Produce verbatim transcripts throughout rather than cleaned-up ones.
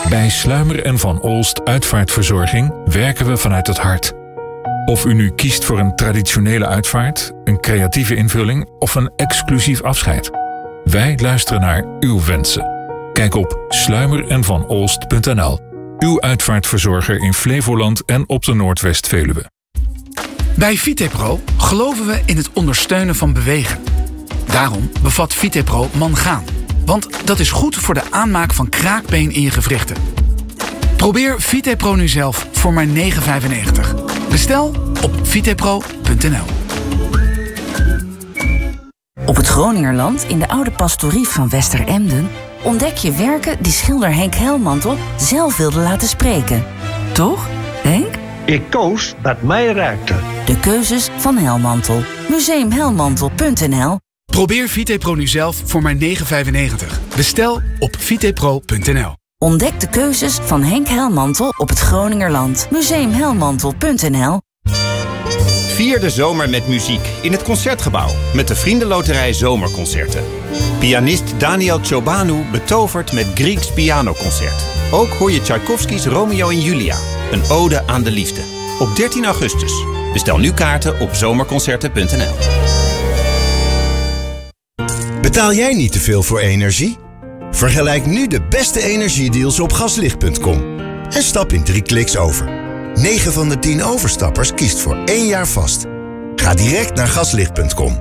Bij Sluimer en Van Olst Uitvaartverzorging werken we vanuit het hart. Of u nu kiest voor een traditionele uitvaart, een creatieve invulling of een exclusief afscheid. Wij luisteren naar uw wensen. Kijk op sluimer en van olst punt n l. Uw uitvaartverzorger in Flevoland en op de Noordwest-Veluwe. Bij Vitepro geloven we in het ondersteunen van bewegen. Daarom bevat Vitepro mangaan. Want dat is goed voor de aanmaak van kraakbeen in je gewrichten. Probeer Vitepro nu zelf voor maar negen vijfennegentig. Bestel op vitepro punt n l. Op het Groningerland in de oude pastorie van Westeremden ontdek je werken die schilder Henk Helmantel zelf wilde laten spreken. Toch, Henk? Ik koos wat mij raakte. De keuzes van Helmantel. museum helmantel punt n l. Probeer Vitepro nu zelf voor maar negen vijfennegentig. Bestel op vitepro punt n l. Ontdek de keuzes van Henk Helmantel op het Groningerland. museum helmantel punt n l. Vier de zomer met muziek in het Concertgebouw met de Vriendenloterij Zomerconcerten. Pianist Daniel Ciobanu betovert met Grieks pianoconcert. Ook hoor je Tchaikovskys Romeo en Julia, een ode aan de liefde. Op dertien augustus. Bestel nu kaarten op zomerconcerten punt n l. Betaal jij niet te veel voor energie? Vergelijk nu de beste energiedeals op gaslicht punt com. En stap in drie kliks over. negen van de tien overstappers kiest voor één jaar vast. Ga direct naar gaslicht punt com.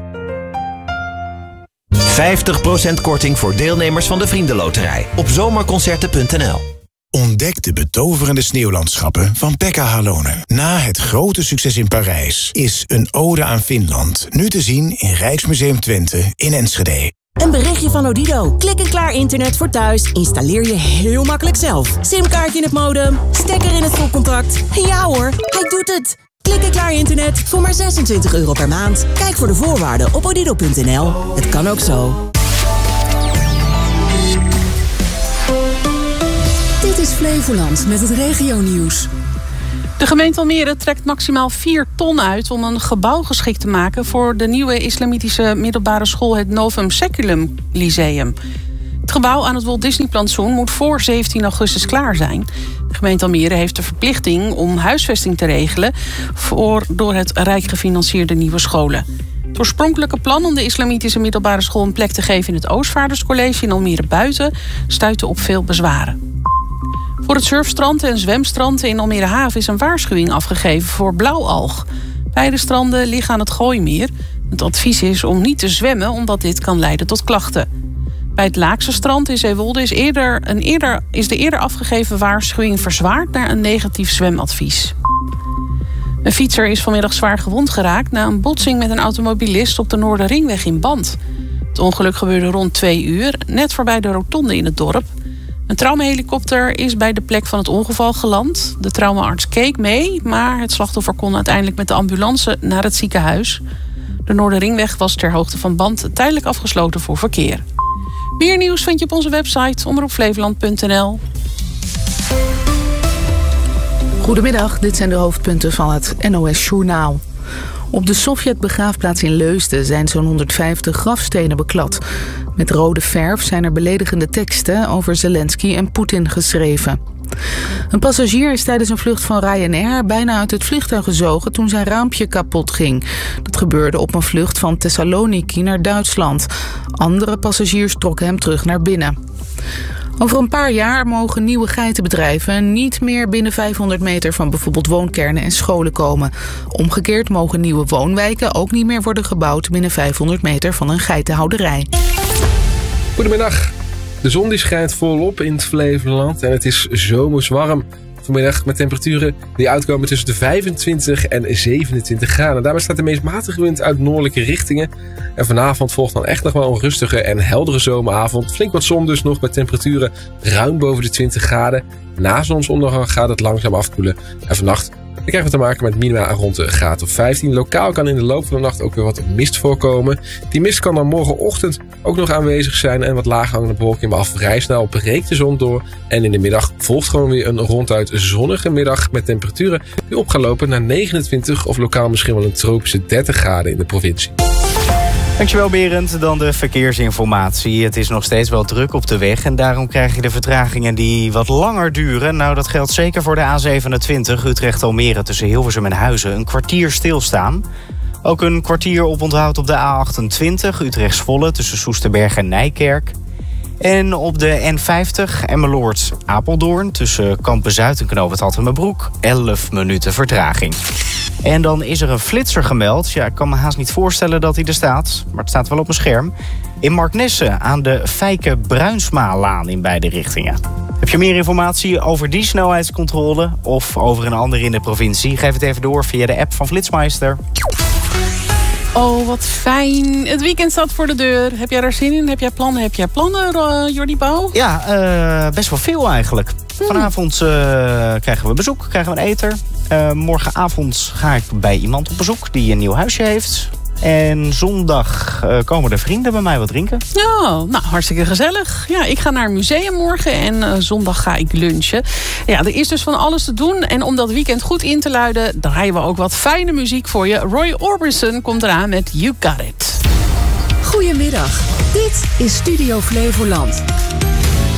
vijftig procent korting voor deelnemers van de Vriendenloterij op zomerconcerten punt n l. Ontdek de betoverende sneeuwlandschappen van Pekka Halonen. Na het grote succes in Parijs is Een ode aan Finland nu te zien in Rijksmuseum Twente in Enschede. Een berichtje van Odido. Klik en klaar internet voor thuis. Installeer je heel makkelijk zelf. Simkaartje in het modem, stekker in het stopcontact. Ja hoor, hij doet het. Klik en klaar internet voor maar zesentwintig euro per maand. Kijk voor de voorwaarden op odido punt n l. Het kan ook zo. Dit is Flevoland met het regionieuws. De gemeente Almere trekt maximaal vier ton uit om een gebouw geschikt te maken voor de nieuwe islamitische middelbare school, het Novum Seculum Lyceum. Het gebouw aan het Walt Disney Plantsoen moet voor zeventien augustus klaar zijn. De gemeente Almere heeft de verplichting om huisvesting te regelen voor door het Rijk gefinancierde nieuwe scholen. Het oorspronkelijke plan om de islamitische middelbare school een plek te geven in het Oostvaarderscollege in Almere Buiten stuitte op veel bezwaren. Voor het surfstrand en zwemstrand in Almere Haven is een waarschuwing afgegeven voor blauwalg. Beide stranden liggen aan het Gooimeer. Het advies is om niet te zwemmen, omdat dit kan leiden tot klachten. Bij het Laakse strand in Zeewolde is, eerder een eerder, is de eerder afgegeven waarschuwing verzwaard naar een negatief zwemadvies. Een fietser is vanmiddag zwaar gewond geraakt na een botsing met een automobilist op de Noorderringweg in Band. Het ongeluk gebeurde rond twee uur, net voorbij de rotonde in het dorp. Een traumahelikopter is bij de plek van het ongeval geland. De traumaarts keek mee, maar het slachtoffer kon uiteindelijk met de ambulance naar het ziekenhuis. De Noorderringweg was ter hoogte van Band tijdelijk afgesloten voor verkeer. Meer nieuws vind je op onze website omroep flevoland punt n l. Goedemiddag, dit zijn de hoofdpunten van het N O S-journaal. Op de Sovjet-begraafplaats in Leusden zijn zo'n honderdvijftig grafstenen beklad. Met rode verf zijn er beledigende teksten over Zelensky en Poetin geschreven. Een passagier is tijdens een vlucht van Ryanair bijna uit het vliegtuig gezogen toen zijn raampje kapot ging. Dat gebeurde op een vlucht van Thessaloniki naar Duitsland. Andere passagiers trokken hem terug naar binnen. Over een paar jaar mogen nieuwe geitenbedrijven niet meer binnen vijfhonderd meter van bijvoorbeeld woonkernen en scholen komen. Omgekeerd mogen nieuwe woonwijken ook niet meer worden gebouwd binnen vijfhonderd meter van een geitenhouderij. Goedemiddag. De zon die schijnt volop in het Flevoland en het is zomers warm. Vanmiddag met temperaturen die uitkomen tussen de vijfentwintig en zevenentwintig graden. Daarbij staat de meest matige wind uit noordelijke richtingen. En vanavond volgt dan echt nog wel een rustige en heldere zomeravond. Flink wat zon dus nog met temperaturen ruim boven de twintig graden. Na zonsondergang gaat het langzaam afkoelen. En vannacht dan krijgen we te maken met minima rond de graad of vijftien. Lokaal kan in de loop van de nacht ook weer wat mist voorkomen. Die mist kan dan morgenochtend ook nog aanwezig zijn. En wat laaghangende bewolking, maar al vrij snel breekt de zon door. En in de middag volgt gewoon weer een ronduit zonnige middag met temperaturen die op gaan lopen naar negenentwintig of lokaal misschien wel een tropische dertig graden in de provincie. Dankjewel Berend. Dan de verkeersinformatie. Het is nog steeds wel druk op de weg en daarom krijg je de vertragingen die wat langer duren. Nou, dat geldt zeker voor de A zevenentwintig Utrecht-Almere tussen Hilversum en Huizen. Een kwartier stilstaan. Ook een kwartier op onthoud op de A achtentwintig Utrecht-Zwolle tussen Soesterberg en Nijkerk. En op de N vijftig Emmeloord-Apeldoorn tussen Kampen-Zuid en Knoop het Hattemerbroek elf minuten vertraging. En dan is er een flitser gemeld. Ja, ik kan me haast niet voorstellen dat hij er staat, maar het staat wel op mijn scherm. In Marknesse aan de Fijke-Bruinsma-laan in beide richtingen. Heb je meer informatie over die snelheidscontrole of over een andere in de provincie? Geef het even door via de app van Flitsmeister. Oh, wat fijn. Het weekend staat voor de deur. Heb jij daar zin in? Heb jij plannen? Heb jij plannen, uh, Jordi Bouw? Ja, uh, best wel veel eigenlijk. Hmm. Vanavond uh, krijgen we bezoek, krijgen we een eter. Uh, morgenavond ga ik bij iemand op bezoek die een nieuw huisje heeft. En zondag uh, komen er vrienden bij mij wat drinken. Oh, nou, hartstikke gezellig. Ja, ik ga naar een museum morgen en uh, zondag ga ik lunchen. Ja, er is dus van alles te doen. En om dat weekend goed in te luiden, draaien we ook wat fijne muziek voor je. Roy Orbison komt eraan met You Got It. Goedemiddag, dit is Studio Flevoland.